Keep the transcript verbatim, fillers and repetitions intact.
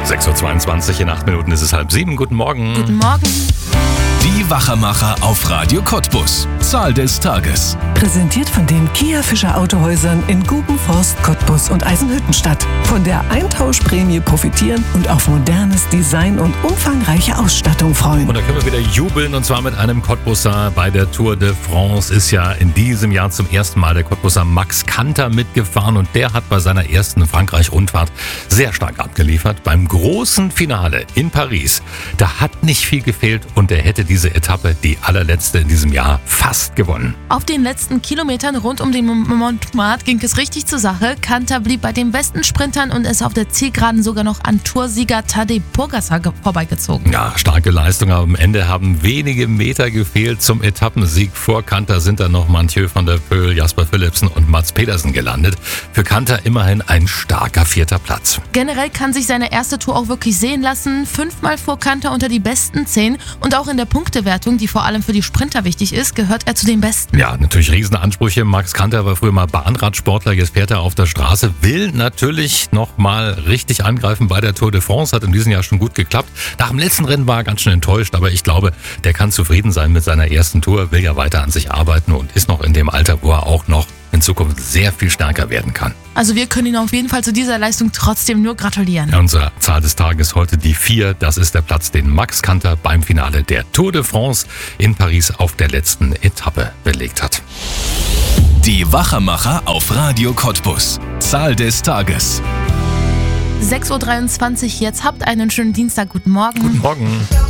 sechs Uhr zweiundzwanzig, in acht Minuten ist es halb sieben. Guten Morgen. Guten Morgen. Die Wachermacher auf Radio Cottbus. Zahl des Tages. Präsentiert von den Kia Fischer Autohäusern in Gubenforst, Cottbus und Eisenhüttenstadt. Von der Eintauschprämie profitieren und auf modernes Design und umfangreiche Ausstattung freuen. Und da können wir wieder jubeln, und zwar mit einem Cottbusser bei der Tour de France. Ist ja in diesem Jahr zum ersten Mal der Cottbusser Max Kanter mitgefahren, und der hat bei seiner ersten Frankreich-Rundfahrt sehr stark abgeliefert. Beim großen Finale in Paris, da hat nicht viel gefehlt, und er hätte diese Etappe, die allerletzte in diesem Jahr, fast gewonnen. Auf den letzten Kilometern rund um den Montmartre ging es richtig zur Sache. Kanter blieb bei den besten Sprintern und ist auf der Zielgeraden sogar noch an Toursieger Tadej Pogačar vorbeigezogen. Ja, starke Leistung, aber am Ende haben wenige Meter gefehlt zum Etappensieg. Vor Kanter sind dann noch Mathieu van der Poel, Jasper Philipsen und Mats Pedersen gelandet. Für Kanter immerhin ein starker vierter Platz. Generell kann sich seine erste Tour auch wirklich sehen lassen. Fünfmal fuhr Kanter unter die besten zehn, und auch in der Punktewertung, die vor allem für die Sprinter wichtig ist, gehört er zu den Besten. Ja, natürlich Riesenansprüche. Max Kanter war früher mal Bahnradsportler, jetzt fährt er auf der Straße, will natürlich noch mal richtig angreifen bei der Tour de France, hat in diesem Jahr schon gut geklappt. Nach dem letzten Rennen war er ganz schön enttäuscht, aber ich glaube, der kann zufrieden sein mit seiner ersten Tour, will ja weiter an sich arbeiten und ist noch in dem Alter, wo er auch noch in Zukunft sehr viel stärker werden kann. Also wir können ihn auf jeden Fall zu dieser Leistung trotzdem nur gratulieren. Ja, unsere Zahl des Tages heute die vier. Das ist der Platz, den Max Kanter beim Finale der Tour de France in Paris auf der letzten Etappe belegt hat. Die Wachermacher auf Radio Cottbus. Zahl des Tages. sechs Uhr dreiundzwanzig, jetzt habt einen schönen Dienstag. Guten Morgen. Guten Morgen.